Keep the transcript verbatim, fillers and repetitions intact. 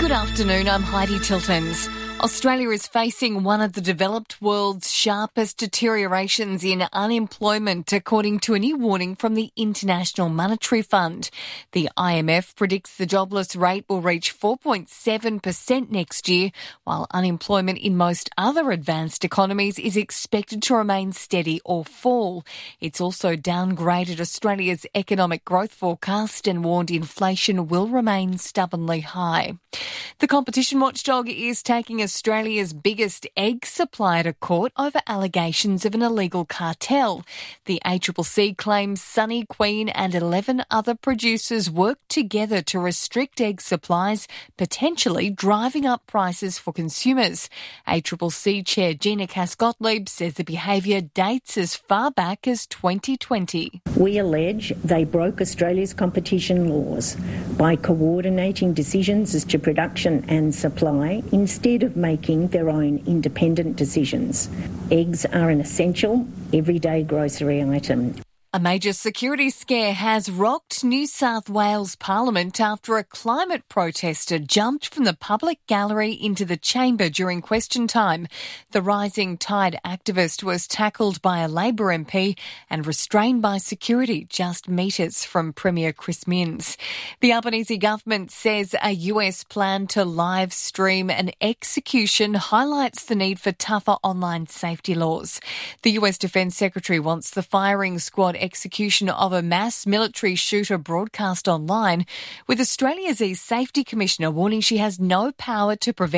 Good afternoon, I'm Heidi Tiltons. Australia is facing one of the developed world's sharpest deteriorations in unemployment, according to a new warning from the International Monetary Fund. The I M F predicts the jobless rate will reach four point seven percent next year, while unemployment in most other advanced economies is expected to remain steady or fall. It's also downgraded Australia's economic growth forecast and warned inflation will remain stubbornly high. The competition watchdog is taking Australia's biggest egg supplier to court over allegations of an illegal cartel. The A C C C claims Sunny Queen and eleven other producers worked together to restrict egg supplies, potentially driving up prices for consumers. A C C C Chair Gina Cass-Gottlieb says the behaviour dates as far back as twenty twenty. We allege they broke Australia's competition laws by coordinating decisions as to production and supply instead of making their own independent decisions. Eggs are an essential, everyday grocery item. A major security scare has rocked New South Wales Parliament after a climate protester jumped from the public gallery into the chamber during question time. The Rising Tide activist was tackled by a Labor M P and restrained by security just metres from Premier Chris Minns. The Albanese government says a U S plan to live stream an execution highlights the need for tougher online safety laws. The U S Defence Secretary wants the firing squad execution of a mass military shooter broadcast online, with Australia's e-Safety Commissioner warning she has no power to prevent